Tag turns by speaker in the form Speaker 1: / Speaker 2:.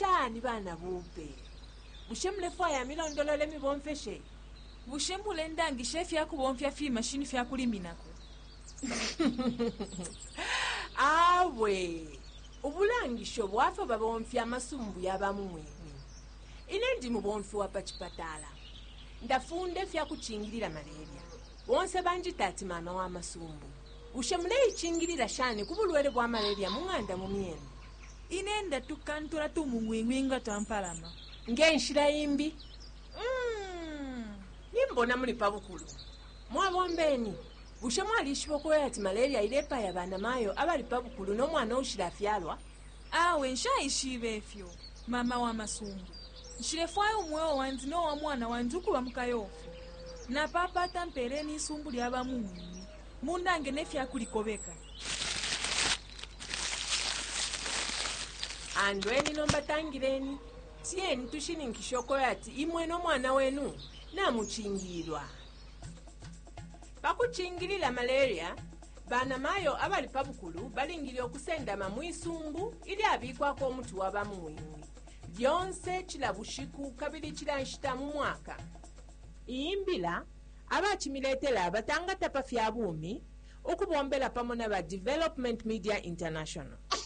Speaker 1: shani bana bupe bushemlefu ya milondolole mibomfeshe
Speaker 2: bushembule ndangi chef yakubomfya fi machine fya kuliminako
Speaker 1: awe ubulangisho bwafe babomfya amasumbu y'abamumwini ine ndi mubomfi wa pachipatala ndafunde fya kuchingirira malaria bonse banjitati mama wa masumbu ushemule ichingirira shani kubulwere bwa malaria munganda mumyene
Speaker 2: ine ndatukantula tumungwingwinga twampalama
Speaker 1: ngenshira imbi nimbona muli pabukulu mwabombeni bushe mwalishiboko yati malaria ilepa ya bana mayo abali pabukulu n'omwana ushira afyalwa
Speaker 2: awe nshayishibe efyo mama wa masumbu nshirefwayo umwewo wanzi no wa mwana wanzi ukubamuka yofu na papa tampereni isumbu lyaba mumwini mundange nefya kulikobeka
Speaker 1: andweni nombatangireni tieni tushininkishoko yati imwe n'omwana wenu namuchingirwa pakuchingirira malaria bana mayo abali pabukulu balingiri okusendama mwisumbu ili abikwako omuti wabamumwini byonse kilabushiku kabiri kiranshita mu mwaka iyimbila abakimiletera abatanga tapa fya bumi okubombela pamo na ba Development Media International